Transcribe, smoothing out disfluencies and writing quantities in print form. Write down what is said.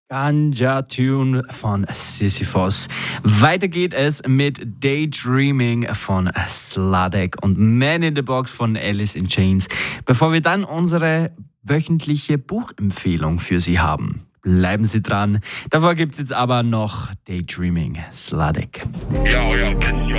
Ganja Tune von Sisyphos. Weiter geht es mit Daydreaming von Sladek und Man in the Box von Alice in Chains. Bevor wir dann unsere wöchentliche Buchempfehlung für Sie haben. Bleiben Sie dran. Davor gibt's jetzt aber noch Daydreaming, Sladek. Yo, yo,